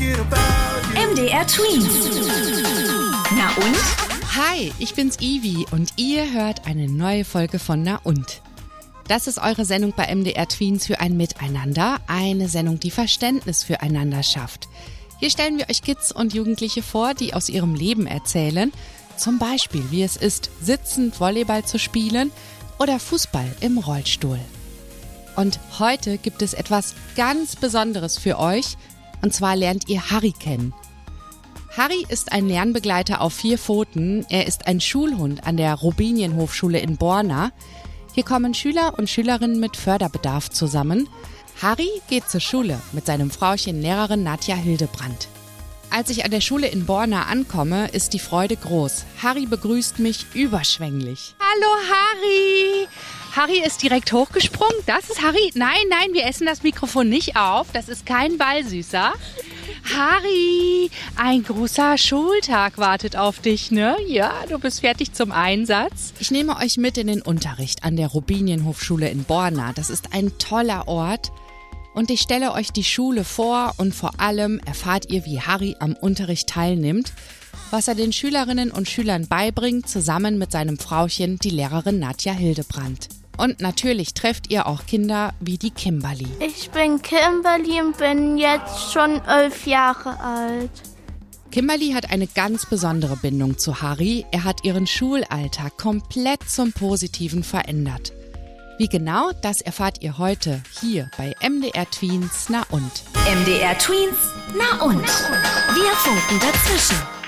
MDR Twins. Na und? Hi, ich bin's Ivi und ihr hört eine neue Folge von Na und? Das ist eure Sendung bei MDR Tweens für ein Miteinander, eine Sendung, die Verständnis füreinander schafft. Hier stellen wir euch Kids und Jugendliche vor, die aus ihrem Leben erzählen, zum Beispiel wie es ist, sitzend Volleyball zu spielen oder Fußball im Rollstuhl. Und heute gibt es etwas ganz Besonderes für euch, und zwar lernt ihr Harry kennen. Harry ist ein Lernbegleiter auf 4 Pfoten, er ist ein Schulhund an der Robinienhofschule in Borna. Hier kommen Schüler und Schülerinnen mit Förderbedarf zusammen. Harry geht zur Schule mit seinem Frauchen Lehrerin Nadja Hildebrandt. Als ich an der Schule in Borna ankomme, ist die Freude groß. Harry begrüßt mich überschwänglich. Hallo Harry! Harry ist direkt hochgesprungen. Das ist Harry. Nein, wir essen das Mikrofon nicht auf. Das ist kein Ball, Süßer. Harry, ein großer Schultag wartet auf dich, ne? Ja, du bist fertig zum Einsatz. Ich nehme euch mit in den Unterricht an der Robinienhofschule in Borna. Das ist ein toller Ort. Und ich stelle euch die Schule vor und vor allem erfahrt ihr, wie Harry am Unterricht teilnimmt, was er den Schülerinnen und Schülern beibringt, zusammen mit seinem Frauchen, die Lehrerin Nadja Hildebrandt. Und natürlich trefft ihr auch Kinder wie die Kimberly. Ich bin Kimberly und bin jetzt schon 11 Jahre alt. Kimberly hat eine ganz besondere Bindung zu Harry. Er hat ihren Schulalltag komplett zum Positiven verändert. Wie genau, das erfahrt ihr heute hier bei MDR Tweens Na und? MDR Tweens. Na und? Wir funken dazwischen.